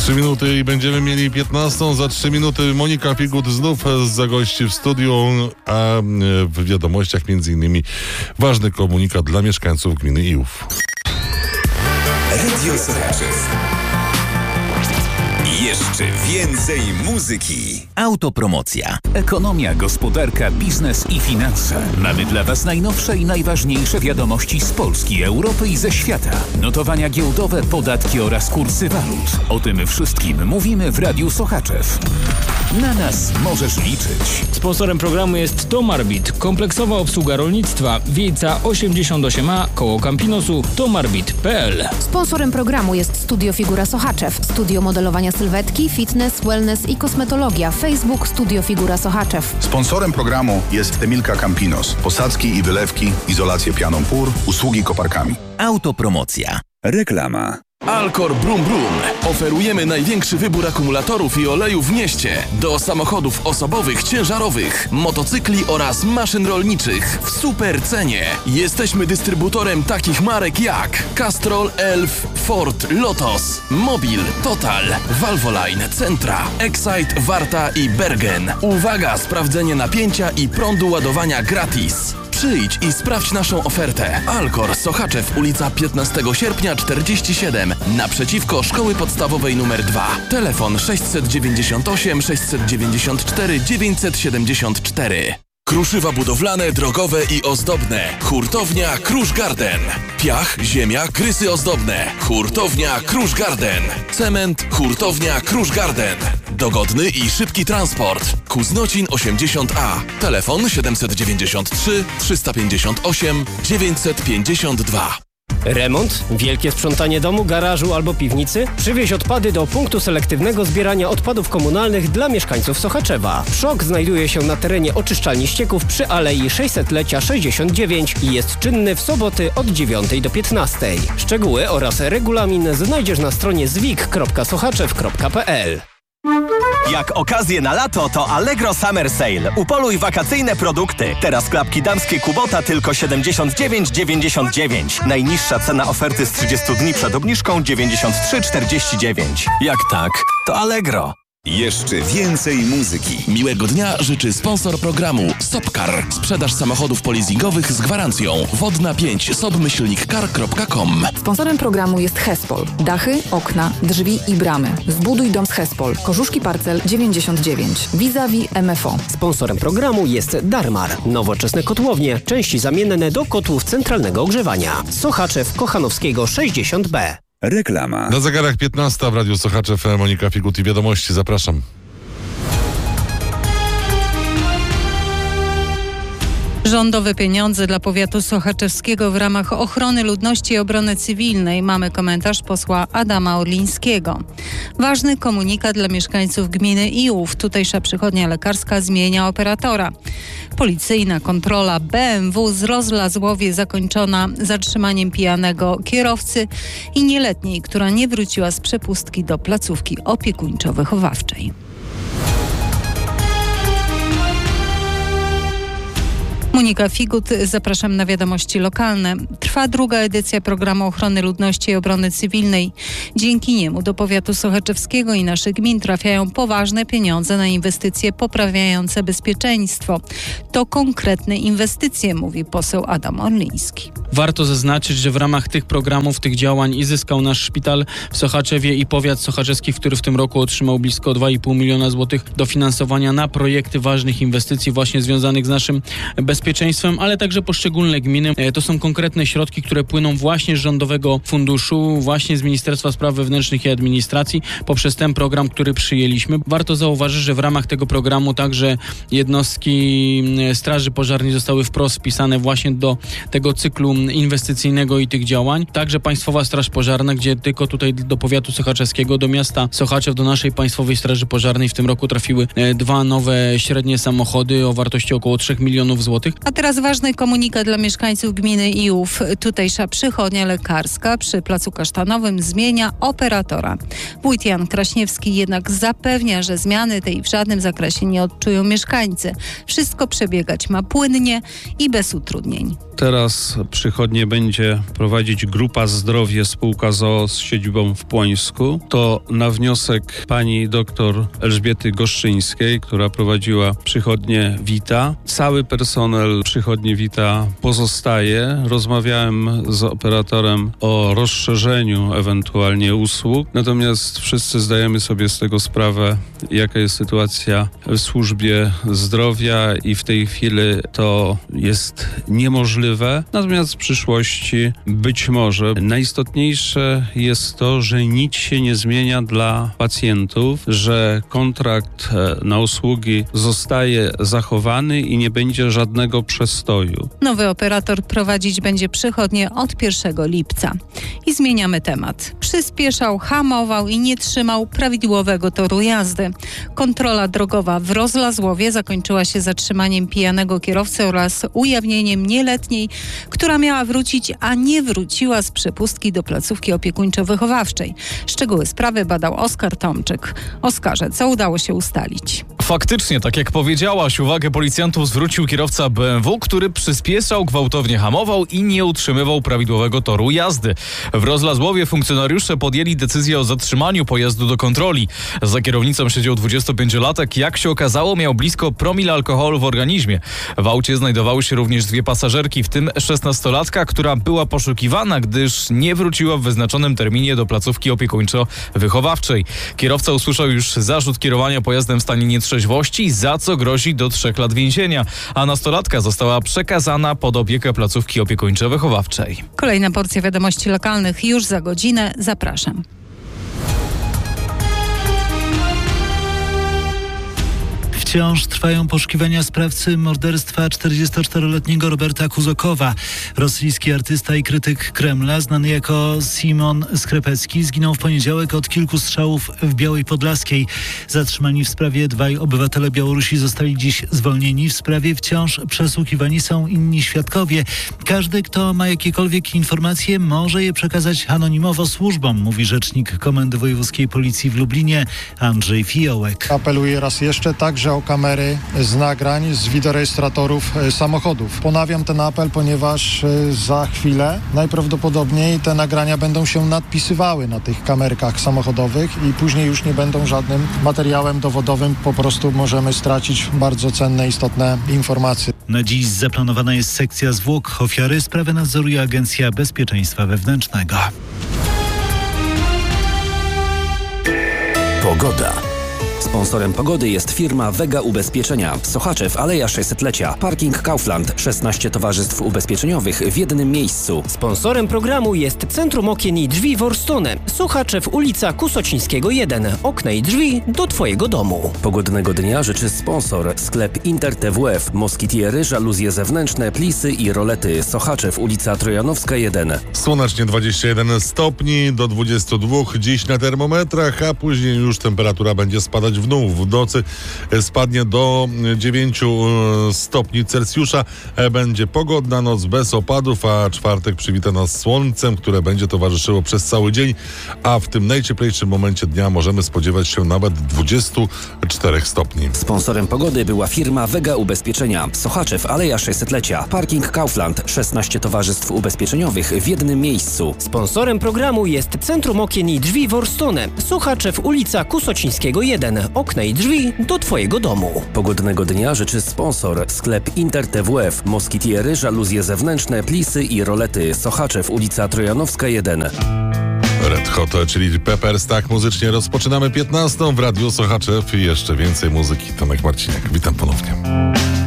3 minuty i będziemy mieli 15. Za 3 minuty Monika Figut znów zagości w studiu, a w wiadomościach m.in. ważny komunikat dla mieszkańców gminy Iłów. Radio Sochaczew. Jeszcze więcej muzyki. Autopromocja. Ekonomia, gospodarka, biznes i finanse. Mamy dla Was najnowsze i najważniejsze wiadomości z Polski, Europy i ze świata. Notowania giełdowe, podatki oraz kursy walut. O tym wszystkim mówimy w Radiu Sochaczew. Na nas możesz liczyć. Sponsorem programu jest Tomarbit, kompleksowa obsługa rolnictwa. Wiejca 88A, koło Campinosu, tomarbit.pl. Sponsorem programu jest Studio Figura Sochaczew, studio modelowania sylwetki, fitness, wellness i kosmetologia. Facebook Studio Figura Sochaczew. Sponsorem programu jest Emilka Campinos. Posadzki i wylewki, izolację pianą pór, usługi koparkami. Autopromocja. Reklama. Alcor Brum Brum. Oferujemy największy wybór akumulatorów i olejów w mieście do samochodów osobowych, ciężarowych, motocykli oraz maszyn rolniczych w super cenie. Jesteśmy dystrybutorem takich marek jak Castrol, Elf, Ford, Lotos, Mobil, Total, Valvoline, Centra, Excite, Warta i Bergen. Uwaga, sprawdzenie napięcia i prądu ładowania gratis. Przyjdź i sprawdź naszą ofertę. Alcor, Sochaczew, ulica 15 sierpnia 47, naprzeciwko Szkoły Podstawowej nr 2. Telefon 698 694 974. Kruszywa budowlane, drogowe i ozdobne. Hurtownia Krusz Garden. Piach, ziemia, krysy ozdobne. Hurtownia Krusz Garden. Cement, hurtownia Krusz Garden. Dogodny i szybki transport. Kuznocin 80A. Telefon 793 358 952. Remont, wielkie sprzątanie domu, garażu albo piwnicy? Przywieź odpady do punktu selektywnego zbierania odpadów komunalnych dla mieszkańców Sochaczewa. PSZOK znajduje się na terenie oczyszczalni ścieków przy Alei 600-lecia 69 i jest czynny w soboty od 9 do 15. Szczegóły oraz regulamin znajdziesz na stronie zwik.sochaczew.pl. Jak okazję na lato, to Allegro Summer Sale. Upoluj wakacyjne produkty. Teraz klapki damskie Kubota tylko 79,99. Najniższa cena oferty z 30 dni przed obniżką 93,49. Jak tak, to Allegro. Jeszcze więcej muzyki. Miłego dnia życzy sponsor programu Sopcar. Sprzedaż samochodów polizingowych z gwarancją. Wodna 5 sob-car.com. Sponsorem programu jest Hespol. Dachy, okna, drzwi i bramy. Zbuduj dom z Hespol. Korzuszki Parcel 99. Vis-a-vis MFO. Sponsorem programu jest Darmar. Nowoczesne kotłownie. Części zamienne do kotłów centralnego ogrzewania. Sochaczew Kochanowskiego 60B. Reklama. Na zegarach 15 w Radiu Sochaczew Monika Figut i wiadomości. Zapraszam. Rządowe pieniądze dla powiatu sochaczewskiego w ramach ochrony ludności i obrony cywilnej. Mamy komentarz posła Adama Orlińskiego. Ważny komunikat dla mieszkańców gminy Iłów. Tutejsza przychodnia lekarska zmienia operatora. Policyjna kontrola BMW z Rozlazłowie zakończona zatrzymaniem pijanego kierowcy i nieletniej, która nie wróciła z przepustki do placówki opiekuńczo-wychowawczej. Monika Figut, zapraszam na wiadomości lokalne. Trwa druga edycja programu ochrony ludności i obrony cywilnej. Dzięki niemu do powiatu sochaczewskiego i naszych gmin trafiają poważne pieniądze na inwestycje poprawiające bezpieczeństwo. To konkretne inwestycje, mówi poseł Adam Orliński. Warto zaznaczyć, że w ramach tych programów, tych działań i zyskał nasz szpital w Sochaczewie i powiat sochaczewski, który w tym roku otrzymał blisko 2,5 miliona złotych dofinansowania na projekty ważnych inwestycji właśnie związanych z naszym bezpieczeństwem, ale także poszczególne gminy. To są konkretne środki, które płyną właśnie z Rządowego Funduszu, właśnie z Ministerstwa Spraw Wewnętrznych i Administracji poprzez ten program, który przyjęliśmy. Warto zauważyć, że w ramach tego programu także jednostki Straży Pożarnej zostały wprost wpisane właśnie do tego cyklu inwestycyjnego i tych działań. Także Państwowa Straż Pożarna, gdzie tylko tutaj do powiatu sochaczewskiego, do miasta Sochaczew, do naszej Państwowej Straży Pożarnej w tym roku trafiły 2 nowe średnie samochody o wartości około 3 milionów złotych. A teraz ważny komunikat dla mieszkańców gminy Iłów. Tutejsza przychodnia lekarska przy Placu Kasztanowym zmienia operatora. Wójt Jan Kraśniewski jednak zapewnia, że zmiany tej w żadnym zakresie nie odczują mieszkańcy. Wszystko przebiegać ma płynnie i bez utrudnień. Teraz przychodnie będzie prowadzić Grupa Zdrowie spółka z siedzibą w Płońsku. To na wniosek pani doktor Elżbiety Goszczyńskiej, która prowadziła przychodnię Vita. Cały personel przychodni Vita pozostaje. Rozmawiałem z operatorem o rozszerzeniu ewentualnie usług. Natomiast wszyscy zdajemy sobie z tego sprawę, jaka jest sytuacja w służbie zdrowia i w tej chwili to jest niemożliwe. Natomiast w przyszłości być może. Najistotniejsze jest to, że nic się nie zmienia dla pacjentów, że kontrakt na usługi zostaje zachowany i nie będzie żadnego przestoju. Nowy operator prowadzić będzie przychodnie od 1 lipca. I zmieniamy temat. Przyspieszał, hamował i nie trzymał prawidłowego toru jazdy. Kontrola drogowa w Rozlazłowie zakończyła się zatrzymaniem pijanego kierowcy oraz ujawnieniem nieletniej, która miała wrócić, a nie wróciła z przepustki do placówki opiekuńczo-wychowawczej. Szczegóły sprawy badał Oskar Tomczyk. Oskarze, co udało się ustalić? Faktycznie, tak jak powiedziałaś, uwagę policjantów zwrócił kierowca BMW, który przyspieszał, gwałtownie hamował i nie utrzymywał prawidłowego toru jazdy. W Rozlazłowie funkcjonariusze podjęli decyzję o zatrzymaniu pojazdu do kontroli. Za kierownicą siedział 25-latek. Jak się okazało, miał blisko promila alkoholu w organizmie. W aucie znajdowały się również 2 pasażerki, w tym 16-latka, która była poszukiwana, gdyż nie wróciła w wyznaczonym terminie do placówki opiekuńczo-wychowawczej. Kierowca usłyszał już zarzut kierowania pojazdem w stanie nietrzeźwości, za co grozi do 3 lat więzienia, a nastolatka została przekazana pod opiekę placówki opiekuńczo-wychowawczej. Kolejna porcja wiadomości lokalnych już za godzinę. Zapraszam. Wciąż trwają poszukiwania sprawcy morderstwa 44-letniego Roberta Kuzokowa. Rosyjski artysta i krytyk Kremla, znany jako Simon Skrepecki, zginął w poniedziałek od kilku strzałów w Białej Podlaskiej. Zatrzymani w sprawie 2 obywatele Białorusi zostali dziś zwolnieni. W sprawie wciąż przesłuchiwani są inni świadkowie. Każdy, kto ma jakiekolwiek informacje, może je przekazać anonimowo służbom, mówi rzecznik Komendy Wojewódzkiej Policji w Lublinie Andrzej Fiołek. Apeluję raz jeszcze także o kamery z nagrań, z wideorejestratorów samochodów. Ponawiam ten apel, ponieważ za chwilę najprawdopodobniej te nagrania będą się nadpisywały na tych kamerkach samochodowych i później już nie będą żadnym materiałem dowodowym. Po prostu możemy stracić bardzo cenne, istotne informacje. Na dziś zaplanowana jest sekcja zwłok ofiary. Sprawę nadzoruje Agencja Bezpieczeństwa Wewnętrznego. Pogoda. Sponsorem pogody jest firma Vega Ubezpieczenia. Sochaczew, Aleja 600-lecia. Parking Kaufland. 16 towarzystw ubezpieczeniowych w jednym miejscu. Sponsorem programu jest Centrum Okien i Drzwi Worstone. Sochaczew, ulica Kusocińskiego 1. Okna i drzwi do Twojego domu. Pogodnego dnia życzy sponsor. Sklep Inter TWF. Moskitiery, żaluzje zewnętrzne, plisy i rolety. Sochaczew, ulica Trojanowska 1. Słonecznie 21 stopni do 22 dziś na termometrach, a później już temperatura będzie spadać w dół. W nocy spadnie do 9 stopni Celsjusza. Będzie pogodna noc bez opadów, a czwartek przywita nas słońcem, które będzie towarzyszyło przez cały dzień, a w tym najcieplejszym momencie dnia możemy spodziewać się nawet 24 stopni. Sponsorem pogody była firma Vega Ubezpieczenia. Sochaczew, Aleja 600-lecia. Parking Kaufland. 16 towarzystw ubezpieczeniowych w jednym miejscu. Sponsorem programu jest Centrum Okien i Drzwi Worstone. Sochaczew, ulica Kusocińskiego 1. Okna i drzwi do Twojego domu. Pogodnego dnia życzy sponsor. Sklep Inter TWF. Moskitiery, żaluzje zewnętrzne, plisy i rolety. Sochaczew, ulica Trojanowska 1. Red Hot, czyli Peppers. Tak muzycznie rozpoczynamy 15 w Radiu Sochaczew i jeszcze więcej muzyki. Tomek Marciniak, witam ponownie.